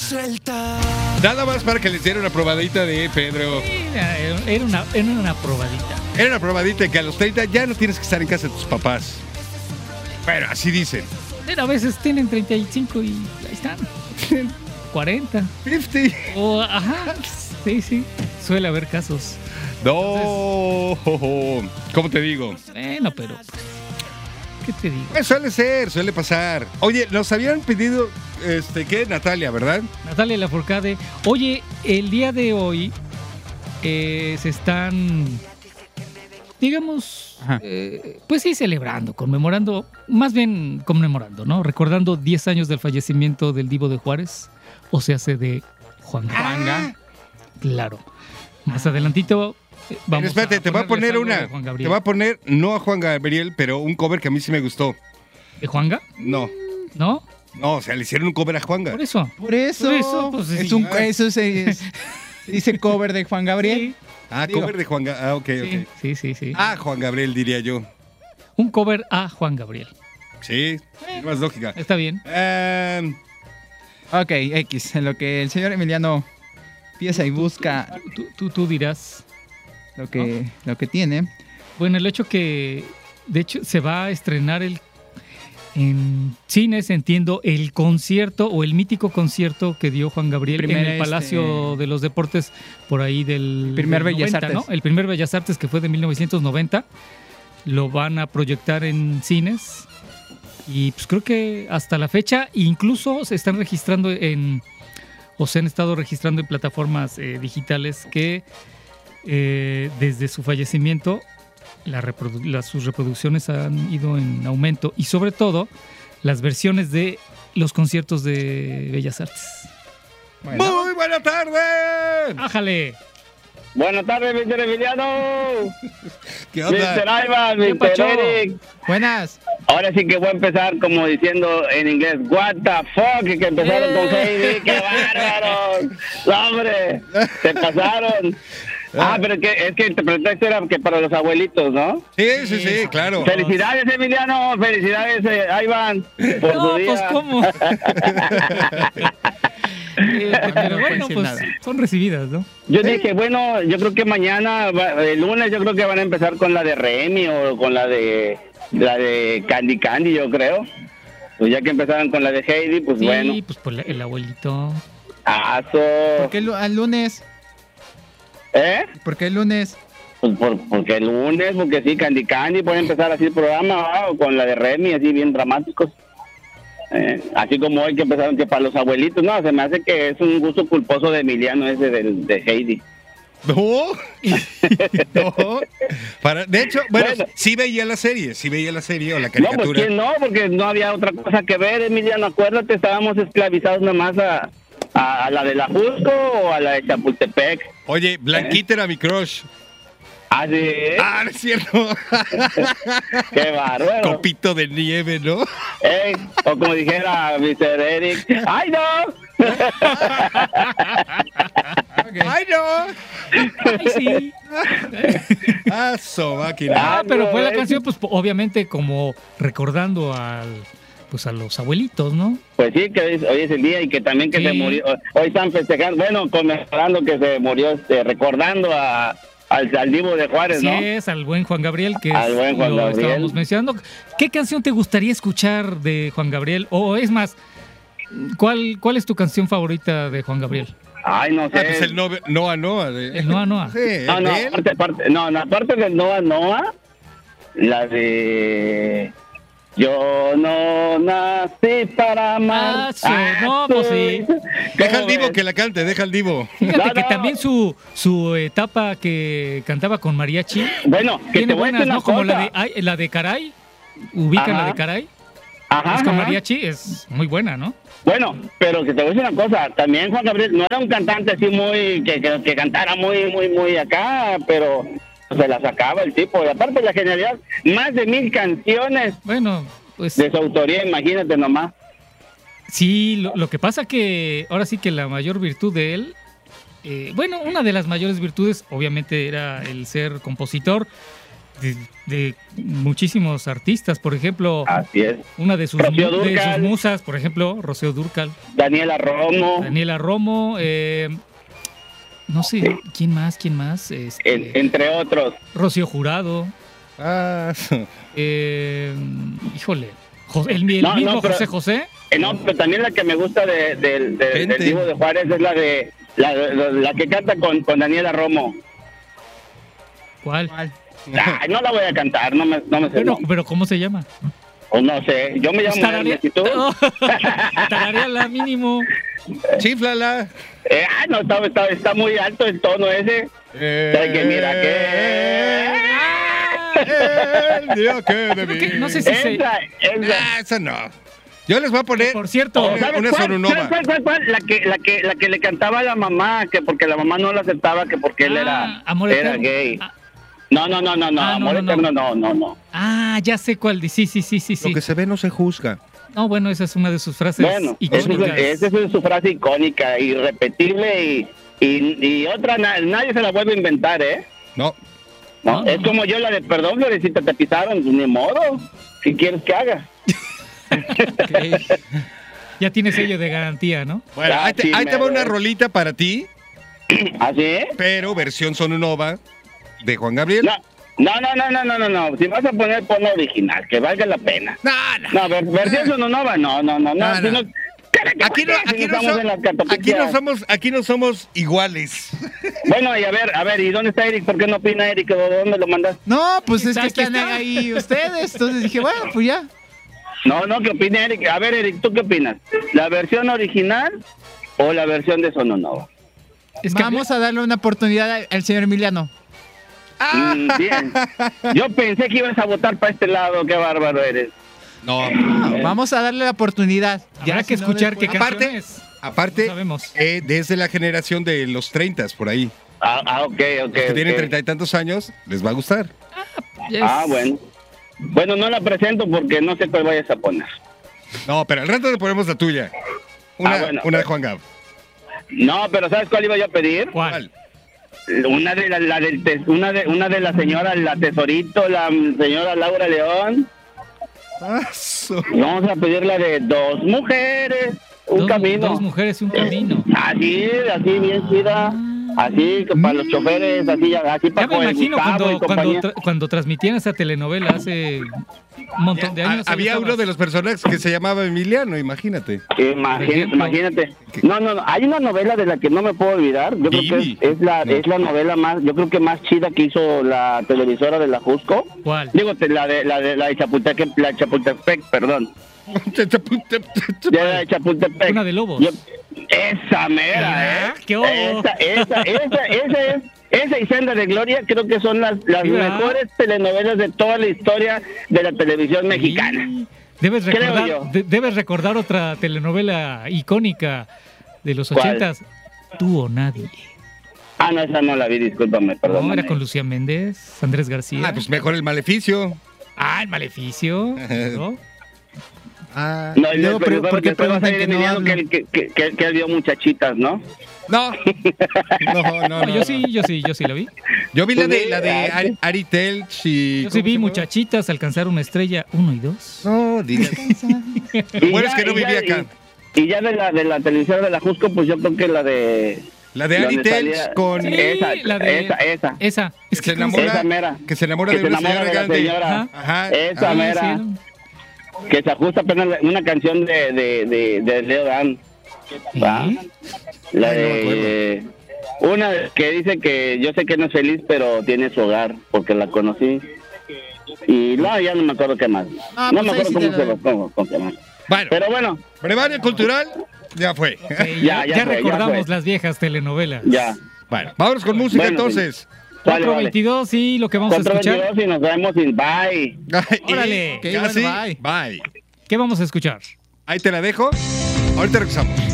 Suelta. Nada más para que les diera una probadita de Pedro. Era una probadita. Era una probadita que a los 30 ya no tienes que estar en casa de tus papás. Bueno, así dicen. Pero a veces tienen 35 y ahí están. 40. 50. O, ajá. Sí. Suele haber casos. No. ¿Cómo te digo? Bueno, pero pues, ¿qué te digo? Pues suele pasar. Oye, nos habían pedido, ¿qué? Natalia, ¿verdad? Natalia Lafourcade. Oye, el día de hoy se están, digamos, pues sí, celebrando, conmemorando, ¿no? Recordando 10 años del fallecimiento del Divo de Juárez, o sea, de Juanga. Claro. Más adelantito vamos. Pero espérate, te voy a poner algo una. de Juan Te Gabriel. voy a poner, no a Juan Gabriel, pero un cover que a mí sí me gustó. ¿De Juanga? No, ¿No? o sea, le hicieron un cover a Juanga. Por eso. Por eso, pues, es sí. eso dice cover de Juan Gabriel. Ah, Digo. cover de Juan Gabriel. Ah, ok. Sí. Ah, Juan Gabriel, diría yo. Un cover a Juan Gabriel. Sí, tiene más lógica. Está bien. Ok, X, en lo que el señor Emiliano piensa y busca Tú dirás. lo que tiene. Bueno, el hecho que, de hecho, se va a estrenar en cines, entiendo, el concierto o el mítico concierto que dio Juan Gabriel en el Palacio de los Deportes, por ahí del Primer del Bellas 90, Artes. ¿no? El primer Bellas Artes, que fue de 1990. Lo van a proyectar en cines. Y pues creo que hasta la fecha, incluso se están registrando se han estado registrando en plataformas digitales que desde su fallecimiento sus reproducciones han ido en aumento, y sobre todo las versiones de los conciertos de Bellas Artes. Bueno. ¡Muy buena tarde! ¡Ájale! Buenas tardes, Mr. Emiliano. ¿Qué Mr. onda? Ivan, ¿Qué Mr. pacho? Eric. Buenas. Ahora sí que voy a empezar como diciendo en inglés, what the fuck, que empezaron con Heidi, qué bárbaros. No, hombre, se pasaron. Pero es que el pretexto era que para los abuelitos, ¿no? Sí, claro. Felicidades, Emiliano, felicidades, Ivan, por su No, día. pues ¿cómo? Pero bueno, pues son recibidas, ¿no? Yo dije, bueno, yo creo que mañana, el lunes, yo creo que van a empezar con la de Remy o con la de Candy, yo creo. Pues ya que empezaron con la de Heidi, pues Sí, bueno. pues por el abuelito. ¿Por qué el lunes? ¿Eh? ¿Por qué el lunes? Pues porque el lunes, porque sí, Candy, puede empezar así el programa, o con la de Remy, así bien dramáticos. Así como hoy que empezaron que para los abuelitos, no, se me hace que es un gusto culposo de Emiliano ese de Heidi. No. De hecho, bueno, Bueno. sí veía la serie o la No, pues caricatura. ¿quién no? Porque no había otra cosa que ver, Emiliano, acuérdate, estábamos esclavizados nomás a la de la Jusco o a la de Chapultepec. Oye, Blanquita era mi crush. ¿Ah, sí? Ah, no es cierto. ¡Qué bárbaro! Copito de nieve, ¿no? O como dijera Mr. Eric, ¡ay, no! ¡Ay, no! Ay, sí. ¡Ah, so máquina! Pero fue la canción, pues obviamente como recordando a los abuelitos, ¿no? Pues sí, que hoy es el día y que también que Sí. se murió. Hoy están festejando, bueno, conmemorando que se murió, recordando al Divo de Juárez, Así ¿no? es, al buen Juan Gabriel, que Al buen Juan lo Gabriel. estábamos mencionando. ¿Qué canción te gustaría escuchar de Juan Gabriel? O es más, ¿cuál es tu canción favorita de Juan Gabriel? Ay, no sé. Pues el Noa. El Noa Noa. Sí, No, de él. aparte del Noa, la de... Yo no nací para amar. No, pues sí. Deja al Divo que la cante, deja al Divo. Fíjate No, que no. también su etapa que cantaba con mariachi Bueno, que tiene te voy a buenas, decir ¿no? una Como cosa. la de Caray. Ubican Ajá. la de Caray. Ajá, Es con ajá. mariachi, es muy buena, ¿no? Bueno, pero que te voy a decir una cosa, también Juan Gabriel no era un cantante así muy, que cantara muy acá, pero se la sacaba el tipo, y aparte la genialidad, más de 1000 canciones Bueno, pues de su autoría, imagínate nomás. sí, lo que pasa que ahora sí que la mayor virtud de él, una de las mayores virtudes obviamente era el ser compositor, de muchísimos artistas, por ejemplo, Así es. una de sus Rocío Dúrcal. musas, por ejemplo, Rocío Dúrcal, Daniela Romo, Daniela Romo, no sé, ¿quién más? entre otros. Rocío Jurado, Ah, híjole, el No, mismo no, pero- José José. No, pero también la que me gusta del Gente. Divo de Juárez es la que canta con Daniela Romo. ¿Cuál? ¿Cuál? Ay, no la voy a cantar, no me sé. Bueno, No, pero ¿cómo se llama? o no sé, yo me llamo Hermes, ¿y tú? Tarareala mínimo. chíflala. No, está muy alto el tono ese. Que mira que... El día que de Creo que- mí. no sé si se... Esa. Esa no. Yo les voy a poner Por cierto, una ¿Sabes sononova. cuál? La que le cantaba a la mamá, que porque la mamá no la aceptaba, que porque él Amor era Eterno. gay. Ah, No, Ah, Amor no. Eterno, no. ya sé cuál. Sí. Lo que se ve no se juzga. No, bueno, esa es una de sus frases Bueno, icónicas. esa es su frase icónica, irrepetible y otra, nadie se la vuelve a inventar, ¿eh? No. No, No. es como yo la de perdón, Florecita, te pisaron, pues, ni modo. ¿Qué quieres que haga? Ya tiene sello de garantía, ¿no? Bueno, Ah, ahí te sí, va mero, una ¿eh? rolita para ti, ¿Así? pero versión sononova de Juan Gabriel. No. Si vas a poner, ponlo original, que valga la pena. No. No, versión sononova, no. Si no- Aquí no, si estamos en las aquí no somos iguales. Bueno, y a ver, ¿y dónde está Eric? ¿Por qué no opina Eric? ¿De dónde lo mandas? No, pues es que Aquí están está. ahí ustedes. Entonces dije, bueno, pues ya. No, que opine Eric. A ver, Eric, ¿tú qué opinas? ¿La versión original o la versión de sononova? Es que Vamos a darle una oportunidad al señor Emiliano. Bien. Yo pensé que ibas a votar para este lado. Qué bárbaro eres. No. Vamos a darle la oportunidad. habrá que si no, escuchar qué después- Aparte- canciones. Aparte, No sabemos. desde la generación de los 30 por ahí, Ok. los que tienen ok. 30 y tantos años, les va a gustar. Bueno. Bueno, no la presento porque no sé cuál vayas a poner. No, pero al rato le ponemos la tuya. Bueno. Una de Juan Gab. No, pero ¿sabes cuál iba yo a pedir? ¿Cuál? Una de una de la señora La Tesorito, la señora Laura León. Vamos a pedir la de Dos Mujeres, un camino. Dos mujeres y un camino. Así bien chida. Así que para los choferes, así Ya para me Joel imagino Gustavo y compañía. cuando transmitían esa telenovela hace un montón de años. Había ahí uno de estabas. los personajes que se llamaba Emiliano, imagínate. Imagínate. No, hay una novela de la que no me puedo olvidar. Yo creo Dime. que es la novela más, yo creo que más chida que hizo la televisora de la Jusco. ¿Cuál? Digo, la de Chapultepec, perdón. Ya la de Chapultepec. Una de lobos. Esa mera, ¿Qué hubo? Esa y Senda de Gloria creo que son las Mira. mejores telenovelas de toda la historia de la televisión mexicana. Sí. Debes Creo recordar, yo. debes recordar otra telenovela icónica de los ¿Cuál? 80s. Tú o nadie. No, esa no la vi, discúlpame, perdón. No, era con Lucía Méndez, Andrés García. Pues mejor el maleficio. El Maleficio. ¿no? No, y Luego, después ¿por qué después vas a preguntan ir que no Emiliano hablo? que él vio muchachitas, ¿no? No. No. Yo sí la vi. Yo vi la de Sí. Ari Telch y... Yo sí ¿cómo se vi llama? Muchachitas alcanzar una estrella 1 y 2. No, diga. Y Bueno, es ya- que no y ya- viví acá. Y ya de la televisión de la Jusco, pues yo creo que la de... La de Ari donde Telch salía- con... Sí, esa, la de- esa. Esa. Es Que se que enamora, Esa mera. que se enamora Que de se una enamora señora de la grande. señora. Ajá. Esa mera. Que se ajusta apenas una canción de Leo Dan. ¿va? La Ay, no me de... Una que dice que yo sé que no es feliz, pero tiene su hogar, porque la conocí. Y no, ya no me acuerdo qué más. Ah, No pues me ahí acuerdo sí cómo te se la- lo pongo, con qué más. Bueno, Pero bueno, brevario cultural, ya fue. Ya ya fue, recordamos ya fue. las viejas telenovelas. ya. Bueno, vámonos con música Bueno, entonces. Vale, 422 y lo que vamos a escuchar. 4:22 y nos vemos en bye. Y Órale. Ok, casi, bueno, bye. ¿Qué vamos a escuchar? Ahí te la dejo. Ahorita regresamos.